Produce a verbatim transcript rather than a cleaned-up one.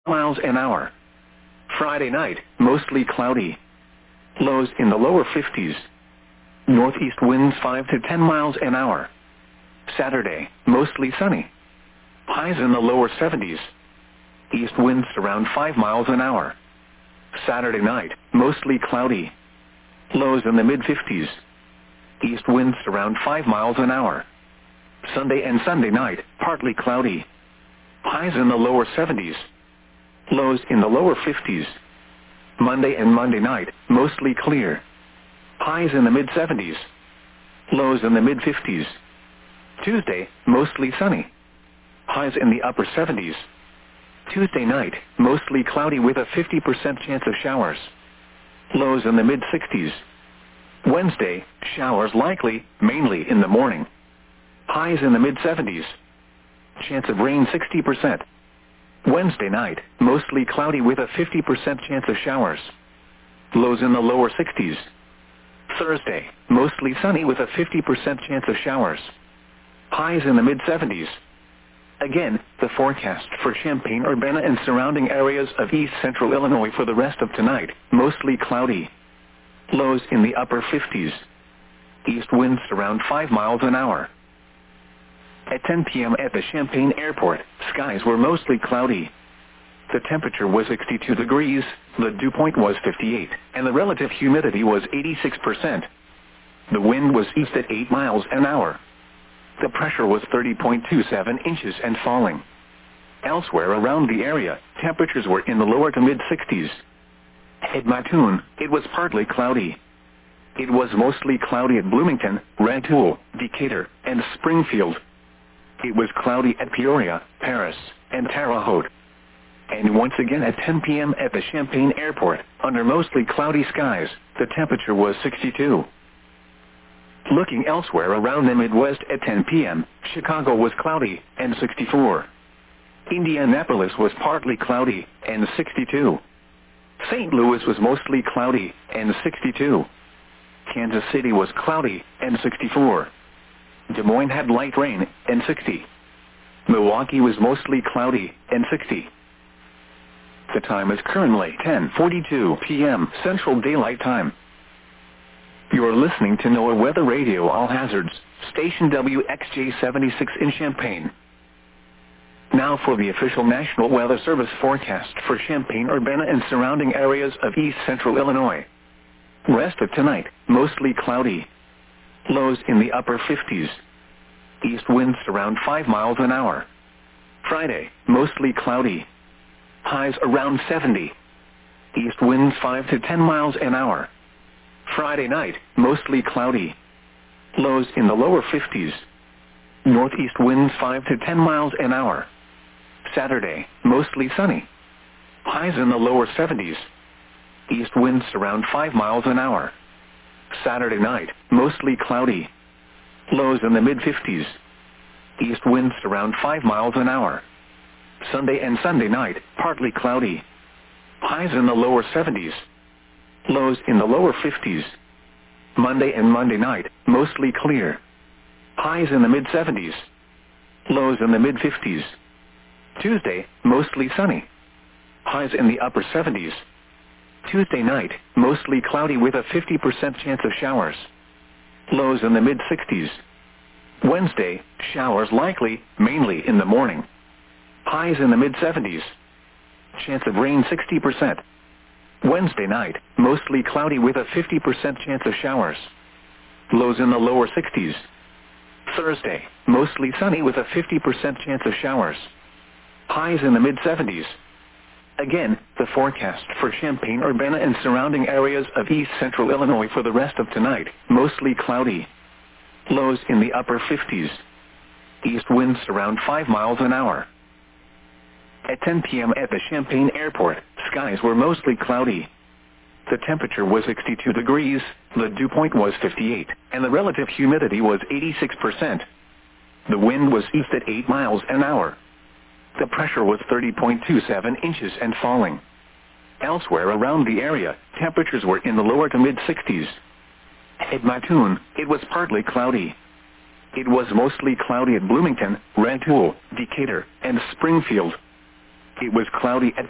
miles an hour. Friday night, mostly cloudy. Lows in the lower fifties. Northeast winds five to ten miles an hour. Saturday, mostly sunny. Highs in the lower seventies. East winds around five miles an hour. Saturday night, mostly cloudy. Lows in the mid-fifties. East winds around five miles an hour. Sunday and Sunday night, partly cloudy. Highs in the lower seventies. Lows in the lower fifties. Monday and Monday night, mostly clear. Highs in the mid-seventies. Lows in the mid-fifties. Tuesday, mostly sunny. Highs in the upper seventies. Tuesday night, mostly cloudy with a fifty percent chance of showers. Lows in the mid-sixties. Wednesday, showers likely, mainly in the morning. Highs in the mid-seventies. Chance of rain sixty percent. Wednesday night, mostly cloudy with a fifty percent chance of showers. Lows in the lower sixties. Thursday, mostly sunny with a fifty percent chance of showers. Highs in the mid-seventies. Again, the forecast for Champaign-Urbana and surrounding areas of east central Illinois for the rest of tonight, mostly cloudy. Lows in the upper fifties. East winds around five miles an hour. At ten p.m. at the Champaign Airport, skies were mostly cloudy. The temperature was sixty-two degrees, the dew point was fifty-eight, and the relative humidity was eighty-six percent. The wind was east at eight miles an hour. The pressure was thirty point two seven inches and falling. Elsewhere around the area, temperatures were in the lower to mid-sixties. At Mattoon, it was partly cloudy. It was mostly cloudy at Bloomington, Rantoul, Decatur, and Springfield. It was cloudy at Peoria, Paris, and Terre Haute. And once again at ten p.m. at the Champaign Airport, under mostly cloudy skies, the temperature was sixty-two. Looking elsewhere around the Midwest at ten p.m., Chicago was cloudy, and sixty-four. Indianapolis was partly cloudy, and sixty-two. Saint Louis was mostly cloudy, and sixty-two. Kansas City was cloudy, and sixty-four. Des Moines had light rain, and sixty. Milwaukee was mostly cloudy, and sixty. The time is currently ten forty-two p.m. Central Daylight Time. You're listening to NOAA Weather Radio All Hazards, station W X J seventy-six in Champaign. Now for the official National Weather Service forecast for Champaign-Urbana and surrounding areas of east central Illinois. Rest of tonight, mostly cloudy. Lows in the upper fifties. East winds around five miles an hour. Friday, mostly cloudy. Highs around seventy. East winds five to ten miles an hour. Friday night, mostly cloudy. Lows in the lower fifties. Northeast winds five to ten miles an hour. Saturday, mostly sunny. Highs in the lower seventies. East winds around five miles an hour. Saturday night, mostly cloudy. Lows in the mid-fifties. East winds around five miles an hour. Sunday and Sunday night, partly cloudy. Highs in the lower seventies. Lows in the lower fifties. Monday and Monday night, mostly clear. Highs in the mid-seventies. Lows in the mid-fifties. Tuesday, mostly sunny. Highs in the upper seventies. Tuesday night, mostly cloudy with a fifty percent chance of showers. Lows in the mid-sixties. Wednesday, showers likely, mainly in the morning. Highs in the mid-seventies. Chance of rain sixty percent. Wednesday night, mostly cloudy with a fifty percent chance of showers. Lows in the lower sixties. Thursday, mostly sunny with a fifty percent chance of showers. Highs in the mid-seventies. Again, the forecast for Champaign-Urbana and surrounding areas of east central Illinois for the rest of tonight, mostly cloudy. Lows in the upper fifties. East winds around five miles an hour. At ten p.m. at the Champaign Airport, skies were mostly cloudy. The temperature was sixty-two degrees, the dew point was fifty-eight, and the relative humidity was eighty-six percent. The wind was east at eight miles an hour. The pressure was thirty point two seven inches and falling. Elsewhere around the area, temperatures were in the lower to mid-sixties. At Mattoon, it was partly cloudy. It was mostly cloudy at Bloomington, Rantoul, Decatur, and Springfield. It was cloudy at